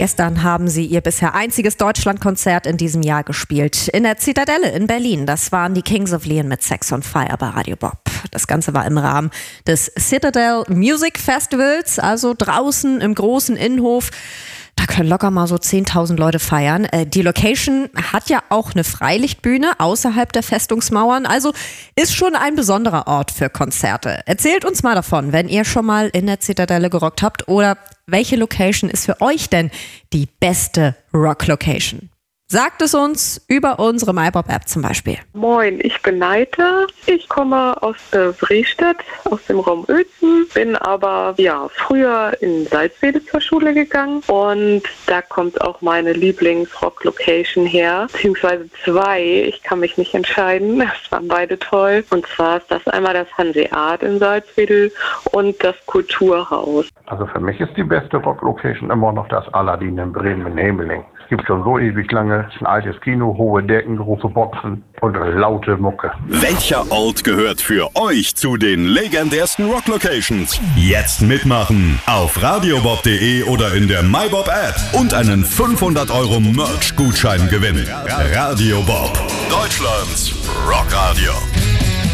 Gestern haben sie ihr bisher einziges Deutschlandkonzert in diesem Jahr gespielt. In der Zitadelle in Berlin. Das waren die Kings of Leon mit Sex on Fire bei Radio Bob. Das Ganze war im Rahmen des Citadel Music Festivals, also draußen im großen Innenhof. Da können locker mal so 10.000 Leute feiern. Die Location hat ja auch eine Freilichtbühne außerhalb der Festungsmauern. Also ist schon ein besonderer Ort für Konzerte. Erzählt uns mal davon, wenn ihr schon mal in der Zitadelle gerockt habt. Oder welche Location ist für euch denn die beste Rock-Location? Sagt es uns über unsere MyBob-App zum Beispiel. Moin, ich bin Neite. Ich komme aus Brestedt, aus dem Raum Uelzen, bin aber früher in Salzwedel zur Schule gegangen und da kommt auch meine Lieblings-Rock-Location her, beziehungsweise zwei. Ich kann mich nicht entscheiden, das waren beide toll. Und zwar ist das einmal das Hanseat in Salzwedel und das Kulturhaus. Also für mich ist die beste Rock-Location immer noch das Aladdin in Bremen in Hemeling. Es gibt schon so ewig lange ein altes Kino, hohe Decken, große Boxen und laute Mucke. Welcher Ort gehört für euch zu den legendärsten Rock-Locations? Jetzt mitmachen auf radiobob.de oder in der MyBob-App und einen 500 € Merch-Gutschein gewinnen. Radio Bob, Deutschlands Rockradio.